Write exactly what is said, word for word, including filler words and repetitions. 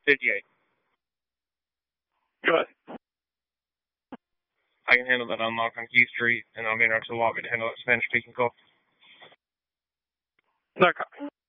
fifty-eight. Go ahead. I can handle that unlock on Key Street, and I'll be in our lobby to handle that Spanish-speaking call. No copy.